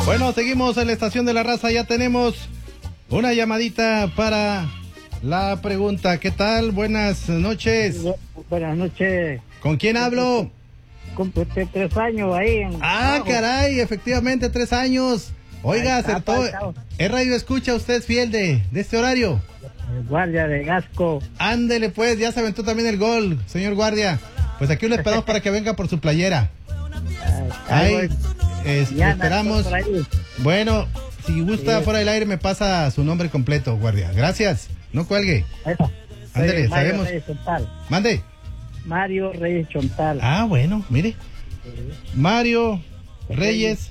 Bueno, seguimos en la Estación de la Raza. Ya tenemos una llamadita para la pregunta. ¿Qué tal? Buenas noches. Buenas noches. ¿Con quién hablo? Cumple 3 años ahí en trabajo. Caray, efectivamente 3 años. Oiga, acertó. ¿Es radio escucha usted fiel de este horario? El guardia de Gasco. Ándele pues, ya se aventó también el gol, señor guardia. Pues aquí lo esperamos para que venga por su playera. Ahí, esperamos. Bueno, si gusta fuera del aire me pasa su nombre completo, guardia. Gracias, no cuelgue. Ándele, sabemos. Mande. Mario Reyes Chontal. Ah, bueno, mire. Mario Reyes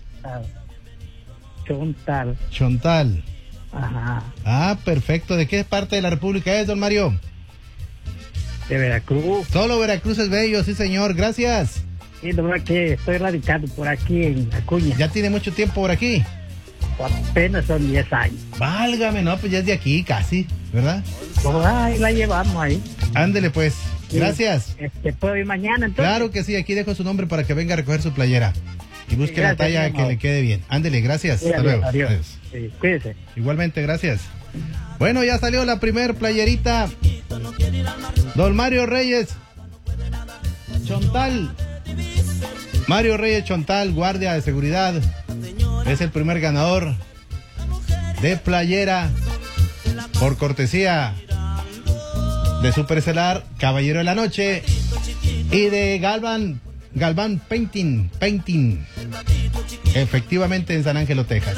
Chontal. Ajá. Ah, perfecto. ¿De qué parte de la República es, don Mario? De Veracruz. Solo Veracruz es bello, sí, señor. Gracias. Sí, la verdad que estoy radicado por aquí en Acuña. ¿Ya tiene mucho tiempo por aquí? Apenas son 10 años. Válgame, no, pues ya es de aquí casi, ¿verdad? Pues ahí la llevamos ahí. Ándele, pues. Gracias. ¿Puedo ir mañana entonces? Claro que sí, aquí dejo su nombre para que venga a recoger su playera. Y busque la talla que le quede bien. Ándele, gracias. Sí, hasta luego. Adiós. Sí, cuídese. Igualmente, gracias. Bueno, ya salió la primer playerita. Don Mario Reyes Chontal. Mario Reyes Chontal, guardia de seguridad, es el primer ganador de playera por cortesía de Supercelar, Caballero de la Noche, y de Galván Painting, efectivamente en San Ángelo, Texas.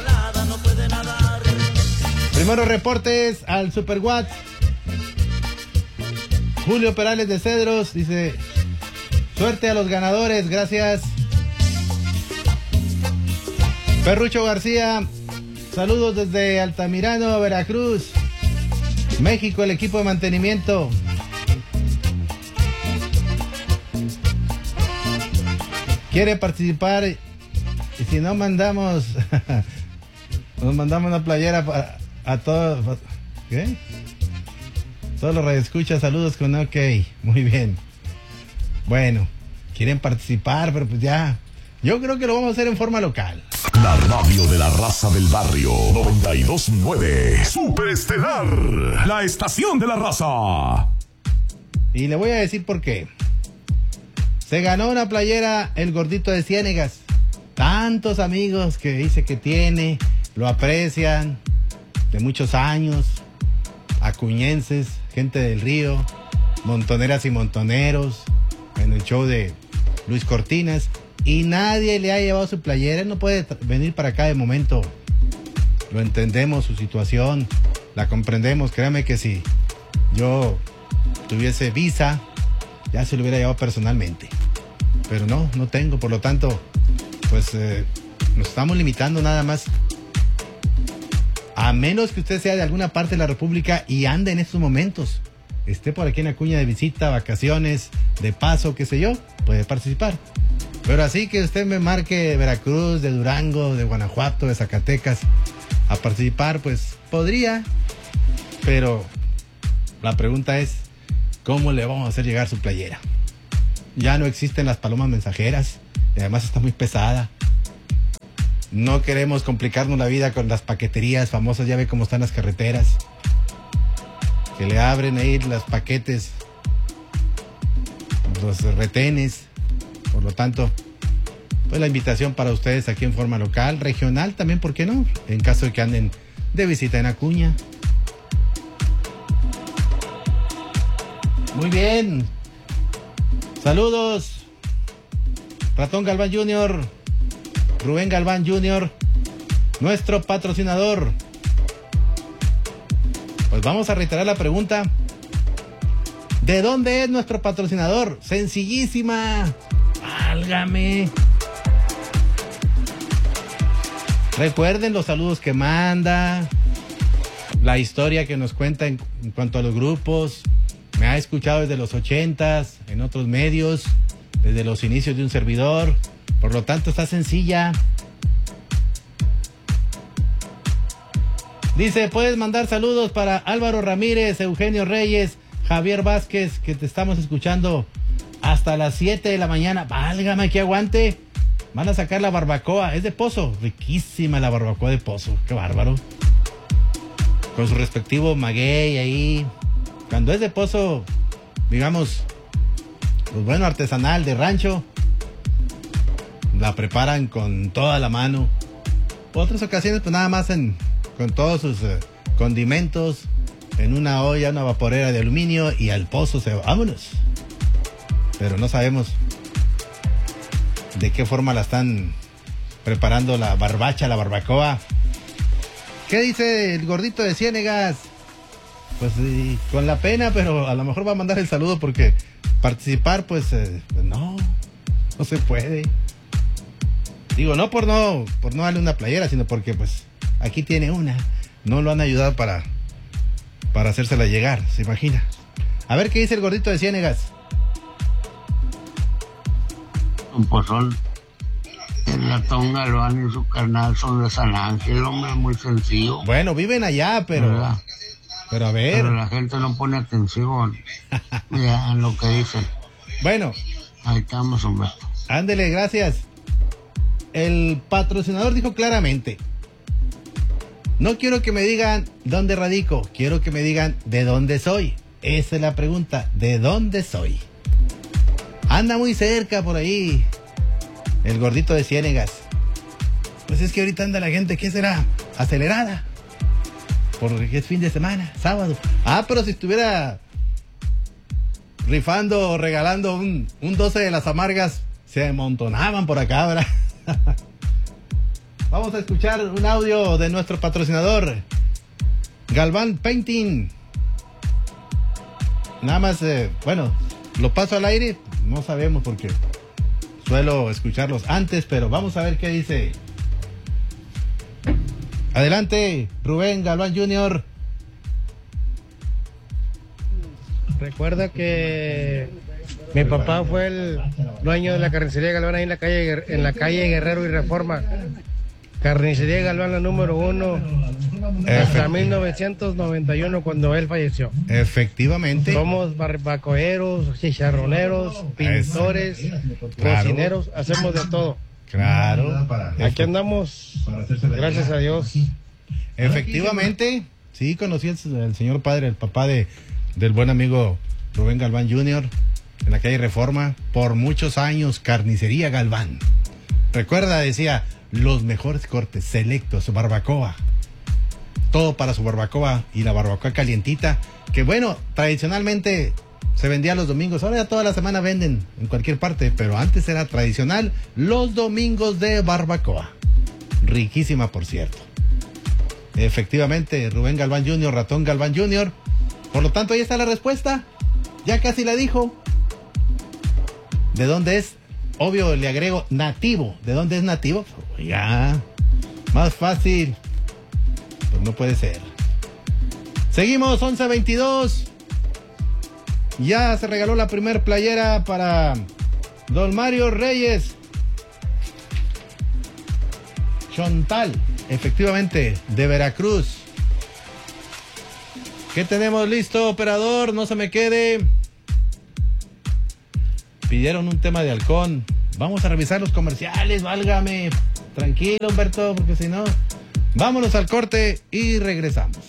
Primeros reportes al Super Watt. Julio Perales de Cedros dice: suerte a los ganadores, gracias. Perrucho García, saludos desde Altamirano, Veracruz, México, el equipo de mantenimiento. Quiere participar y si no mandamos nos mandamos una playera a todos. ¿Qué? Todos los radioescuchas, saludos con OK. Muy bien. Bueno, quieren participar, pero pues ya. Yo creo que lo vamos a hacer en forma local. La radio de la raza del barrio 92.9 Superestelar, la estación de la raza. Y le voy a decir por qué. Se ganó una playera el gordito de Ciénegas. Tantos amigos que dice que tiene, lo aprecian, de muchos años, acuñenses, gente del río, montoneras y montoneros, en el show de Luis Cortinas, y nadie le ha llevado su playera. Él no puede venir para acá de momento. Lo entendemos, su situación, la comprendemos. Créame que si yo tuviese visa, ya se lo hubiera llevado personalmente. Pero no tengo, por lo tanto, pues nos estamos limitando nada más. A menos que usted sea de alguna parte de la República y ande en estos momentos, esté por aquí en Acuña de visita, vacaciones, de paso, qué sé yo, puede participar. Pero así que usted me marque de Veracruz, de Durango, de Guanajuato, de Zacatecas, a participar, pues podría. Pero la pregunta es, ¿cómo le vamos a hacer llegar su playera? Ya no existen las palomas mensajeras, y además está muy pesada. No queremos complicarnos la vida con las paqueterías famosas, ya ve cómo están las carreteras. Que le abren ahí los paquetes, los retenes. Por lo tanto, pues la invitación para ustedes aquí en forma local, regional también, ¿por qué no? En caso de que anden de visita en Acuña. Muy bien. Saludos. Ratón Galván Jr., Rubén Galván Jr., nuestro patrocinador. Pues vamos a reiterar la pregunta. ¿De dónde es nuestro patrocinador? Sencillísima. Válgame. Recuerden los saludos que manda, la historia que nos cuenta en cuanto a los grupos. Me ha escuchado desde los 80s, en otros medios, desde los inicios de un servidor. Por lo tanto, está sencilla. Dice, puedes mandar saludos para Álvaro Ramírez, Eugenio Reyes, Javier Vázquez, que te estamos escuchando hasta las 7 de la mañana. Válgame, que aguante. Van a sacar la barbacoa, es de Pozo, riquísima la barbacoa de Pozo, qué bárbaro. Con su respectivo maguey ahí. Cuando es de Pozo, digamos, pues bueno, artesanal, de rancho, la preparan con toda la mano. Otras ocasiones, pues nada más con todos sus condimentos, en una olla, una vaporera de aluminio y al pozo se va. ¡Vámonos! Pero no sabemos de qué forma la están preparando la barbacha, la barbacoa. ¿Qué dice el gordito de Ciénegas? Pues con la pena, pero a lo mejor va a mandar el saludo porque participar, pues no se puede. Digo, no por no darle una playera, sino porque pues aquí tiene una. No lo han ayudado para hacérsela llegar, ¿se imagina? A ver qué dice el gordito de Ciénegas. Un pozol. El Ratón Galván y su carnal son de San Ángel, hombre, muy sencillo. Bueno, viven allá, pero a ver. Pero la gente no pone atención ya en lo que dicen. Bueno. Ahí estamos, hombre. Ándele, gracias. El patrocinador dijo claramente: no quiero que me digan dónde radico, quiero que me digan de dónde soy. Esa es la pregunta, ¿de dónde soy? Anda muy cerca por ahí el gordito de Ciénegas. Pues es que ahorita anda la gente, ¿qué será? Acelerada. Porque es fin de semana, sábado. Pero si estuviera rifando o regalando un 12 de las amargas, se amontonaban por acá, ¿verdad? Vamos a escuchar un audio de nuestro patrocinador, Galván Painting. Nada más, bueno, lo paso al aire, no sabemos porque suelo escucharlos antes, pero vamos a ver qué dice. Adelante, Rubén Galván Jr. Recuerda que mi papá fue el dueño de la carnicería Galván ahí en la calle Guerrero y Reforma. Carnicería Galván, la número 1, hasta 1991, cuando él falleció. Efectivamente. Somos barbacoeros, chicharroneros, pintores, cocineros, hacemos de todo. Claro. Aquí andamos, gracias a Dios. Efectivamente, sí, conocí al señor padre, el papá del buen amigo Rubén Galván Jr., en la calle Reforma, por muchos años, Carnicería Galván. Recuerda, decía, los mejores cortes, selectos, barbacoa. Todo para su barbacoa y la barbacoa calientita, que bueno, tradicionalmente se vendía los domingos, ahora ya toda la semana venden en cualquier parte, pero antes era tradicional los domingos de barbacoa. Riquísima, por cierto. Efectivamente, Rubén Galván Jr., Ratón Galván Jr. Por lo tanto, ahí está la respuesta. Ya casi la dijo. ¿De dónde es? Obvio, le agrego nativo. ¿De dónde es nativo? Ya, más fácil. Pues no puede ser. Seguimos, 11:22. Ya se regaló la primer playera para don Mario Reyes. Chontal, efectivamente, de Veracruz. ¿Qué tenemos listo, operador? No se me quede. Pidieron un tema de halcón. Vamos a revisar los comerciales, válgame. Tranquilo, Humberto, porque si no... Vámonos al corte y regresamos.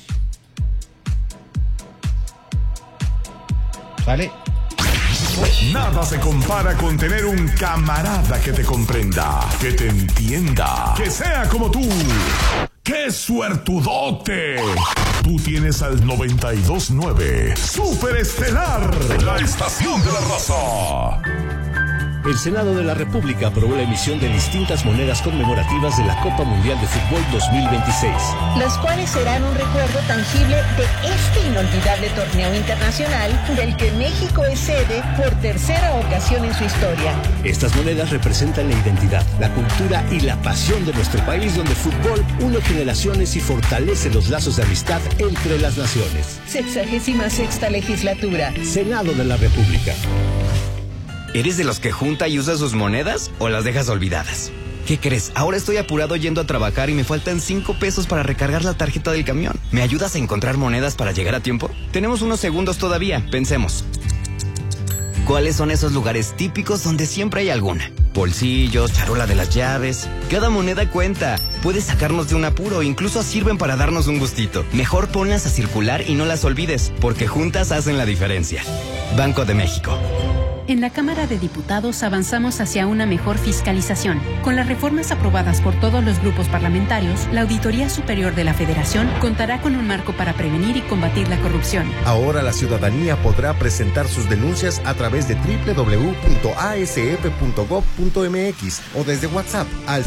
¿Sale? Nada se compara con tener un camarada que te comprenda, que te entienda, que sea como tú. ¡Qué suertudote! Tú tienes al 92.9 Super Estelar, la estación de la raza. El Senado de la República aprobó la emisión de distintas monedas conmemorativas de la Copa Mundial de Fútbol 2026. Las cuales serán un recuerdo tangible de este inolvidable torneo internacional del que México es sede por tercera ocasión en su historia. Estas monedas representan la identidad, la cultura y la pasión de nuestro país, donde el fútbol une generaciones y fortalece los lazos de amistad entre las naciones. 66ª legislatura. Senado de la República. ¿Eres de los que junta y usa sus monedas o las dejas olvidadas? ¿Qué crees? Ahora estoy apurado yendo a trabajar y me faltan 5 pesos para recargar la tarjeta del camión. ¿Me ayudas a encontrar monedas para llegar a tiempo? Tenemos unos segundos todavía, pensemos. ¿Cuáles son esos lugares típicos donde siempre hay alguna? Bolsillos, charola de las llaves. Cada moneda cuenta. Puede sacarnos de un apuro, incluso sirven para darnos un gustito. Mejor ponlas a circular y no las olvides, porque juntas hacen la diferencia. Banco de México. En la Cámara de Diputados avanzamos hacia una mejor fiscalización. Con las reformas aprobadas por todos los grupos parlamentarios, la Auditoría Superior de la Federación contará con un marco para prevenir y combatir la corrupción. Ahora la ciudadanía podrá presentar sus denuncias a través de www.asf.gov.mx o desde WhatsApp al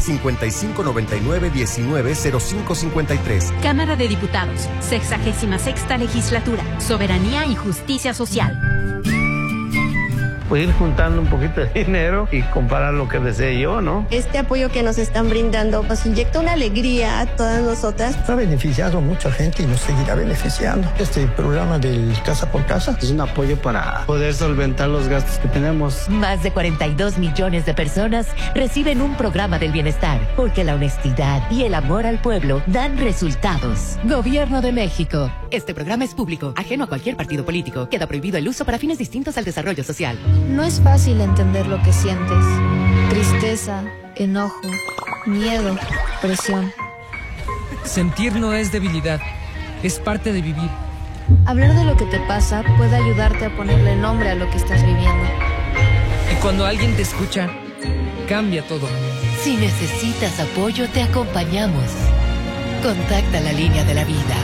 5599-190553. Cámara de Diputados, 66ª Legislatura, Soberanía y Justicia Social. Pues ir juntando un poquito de dinero y comprar lo que desee yo, ¿no? Este apoyo que nos están brindando nos inyecta una alegría a todas nosotras. Ha beneficiado a mucha gente y nos seguirá beneficiando. Este programa del Casa por Casa es un apoyo para poder solventar los gastos que tenemos. Más de 42 millones de personas reciben un programa del bienestar, porque la honestidad y el amor al pueblo dan resultados. Gobierno de México. Este programa es público, ajeno a cualquier partido político. Queda prohibido el uso para fines distintos al desarrollo social. No es fácil entender lo que sientes. Tristeza, enojo, miedo, presión. Sentir no es debilidad, es parte de vivir. Hablar de lo que te pasa puede ayudarte a ponerle nombre a lo que estás viviendo. Y cuando alguien te escucha, cambia todo. Si necesitas apoyo, te acompañamos. Contacta la línea de la vida.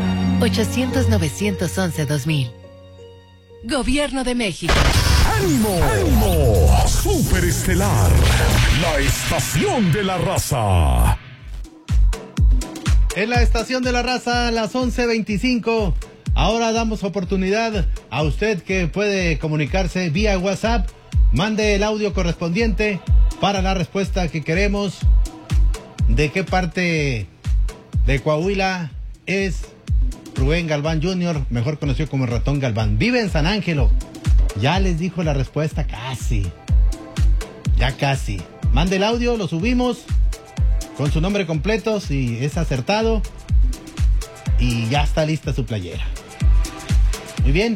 800-911-2000. Gobierno de México. ¡Ánimo! ¡Ánimo! Superestelar, la estación de la raza. En la estación de la raza, a las 11:25. Ahora damos oportunidad a usted que puede comunicarse vía WhatsApp. Mande el audio correspondiente para la respuesta que queremos. ¿De qué parte de Coahuila es Rubén Galván Jr., mejor conocido como el Ratón Galván? Vive en San Ángelo. Ya les dijo la respuesta casi. Ya casi. Mande el audio, lo subimos con su nombre completo si es acertado. Y ya está lista su playera. Muy bien.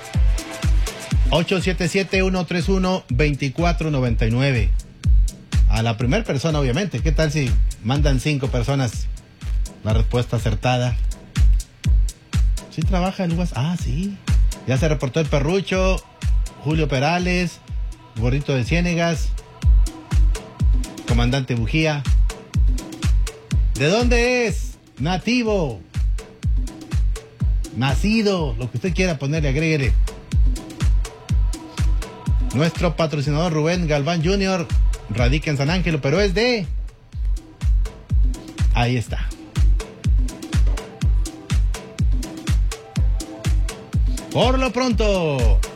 877-131-2499. A la primera persona, obviamente. ¿Qué tal si mandan 5 personas la respuesta acertada? ¿Sí trabaja el WhatsApp? Ah, sí. Ya se reportó el Perrucho, Julio Perales, Gordito de Ciénegas, Comandante Bujía. ¿De dónde es? Nativo. Nacido. Lo que usted quiera ponerle, agréguele. Nuestro patrocinador Rubén Galván Jr. radica en San Ángelo, pero es de... Ahí está. Por lo pronto,